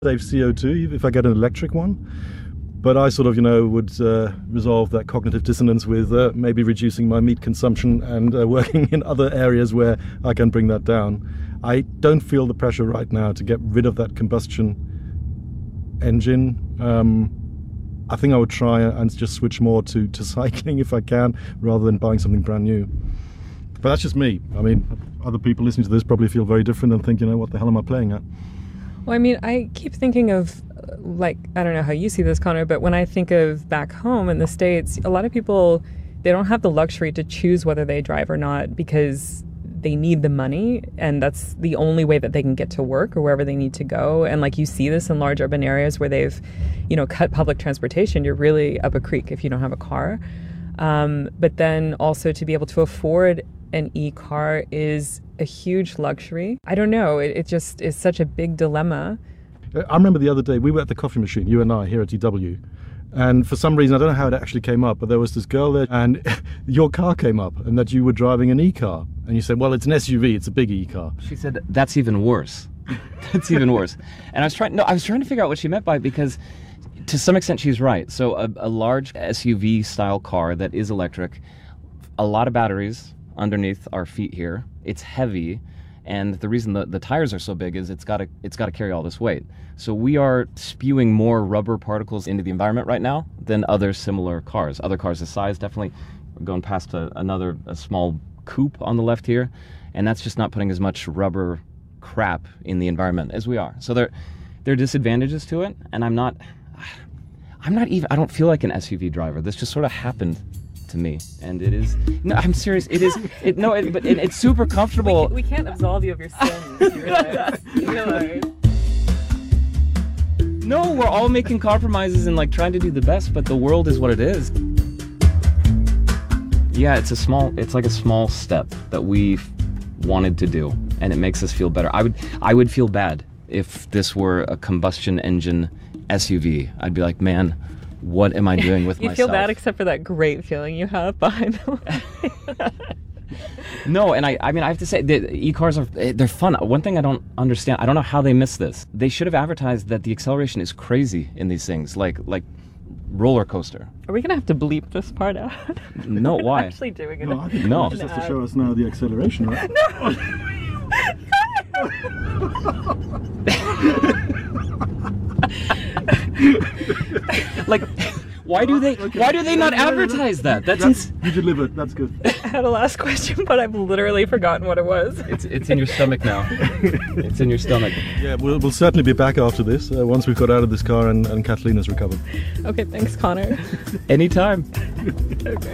save CO2 if I get an electric one. But I sort of, would resolve that cognitive dissonance with maybe reducing my meat consumption and working in other areas where I can bring that down. I don't feel the pressure right now to get rid of that combustion engine. I think I would try and just switch more to cycling if I can, rather than buying something brand new. But that's just me. I mean, other people listening to this probably feel very different and think, what the hell am I playing at? Well, I mean, I keep thinking of, I don't know how you see this, Connor, but when I think of back home in the States, a lot of people, they don't have the luxury to choose whether they drive or not because they need the money, and that's the only way that they can get to work or wherever they need to go. And you see this in large urban areas where they've, cut public transportation. You're really up a creek if you don't have a car. But then also to be able to afford an e-car is a huge luxury. I don't know. It just is such a big dilemma. I remember the other day, we were at the coffee machine, you and I, here at EW. And for some reason, I don't know how it actually came up, but there was this girl there and your car came up and that you were driving an e-car. And you said, well, it's an SUV, it's a big e-car. She said, that's even worse. That's even worse. And I was trying to figure out what she meant by it, because to some extent she's right. So a large SUV style car that is electric, a lot of batteries underneath our feet here. It's heavy. And the reason the tires are so big is it's got to carry all this weight. So we are spewing more rubber particles into the environment right now than other similar cars. Other cars this size, definitely. We're going past a small coupe on the left here, and that's just not putting as much rubber crap in the environment as we are. So there are disadvantages to it, and I don't feel like an SUV driver. This just sort of happened to me, and it is, no, I'm serious, but it's super comfortable. We can't absolve you of your sins. You realize. No, we're all making compromises and trying to do the best, but the world is what it is. Yeah, it's like a small step that we wanted to do, and it makes us feel better. I would feel bad if this were a combustion engine SUV. I'd be like, man, what am I doing with myself? You feel bad except for that great feeling you have behind the wheel. No, and I mean, I have to say, the e-cars they're fun. One thing I don't understand, I don't know how they missed this. They should have advertised that the acceleration is crazy in these things, like roller coaster. Are we gonna have to bleep this part out? No, why? Actually doing it. No, I think no. Just has to show us now the acceleration, right? Why do they not advertise that? You delivered. That's good. I had a last question, but I've literally forgotten what it was. It's in your stomach now. It's in your stomach. Yeah, we'll certainly be back after this once we've got out of this car and Kathleen has recovered. Okay, thanks, Connor. Anytime. Okay.